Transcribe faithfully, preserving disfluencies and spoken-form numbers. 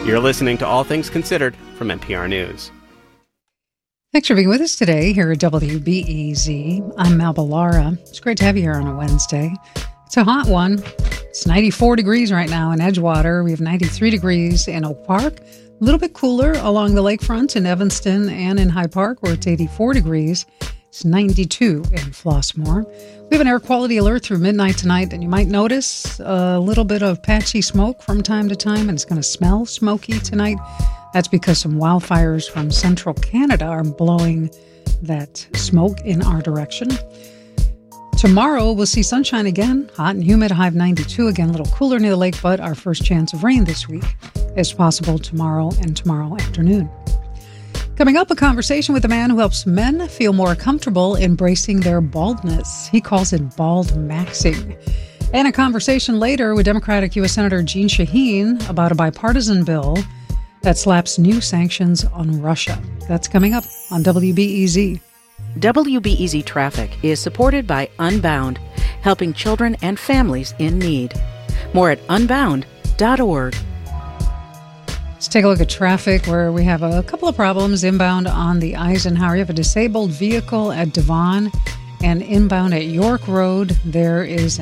You're listening to All Things Considered from N P R News. Thanks for being with us today here at W B E Z. I'm Mal Ballara. It's great to have you here on a Wednesday. It's a hot one. It's ninety-four degrees right now in Edgewater. We have ninety-three degrees in Oak Park. A little bit cooler along the lakefront in Evanston and in Hyde Park, where it's eighty-four degrees. It's ninety-two in Flossmoor. We have an air quality alert through midnight tonight, and you might notice a little bit of patchy smoke from time to time, and it's going to smell smoky tonight. That's because some wildfires from central Canada are blowing that smoke in our direction. Tomorrow, we'll see sunshine again, hot and humid, high of ninety-two, again, a little cooler near the lake, but our first chance of rain this week is possible tomorrow and tomorrow afternoon. Coming up, a conversation with a man who helps men feel more comfortable embracing their baldness. He calls it bald maxing. And a conversation later with Democratic U S Senator Jeanne Shaheen about a bipartisan bill that slaps new sanctions on Russia. That's coming up on W B E Z. W B E Z Traffic is supported by Unbound, helping children and families in need. More at unbound dot org. Let's take a look at traffic, where we have a couple of problems inbound on the Eisenhower. You have a disabled vehicle at Devon, and inbound at York Road, there is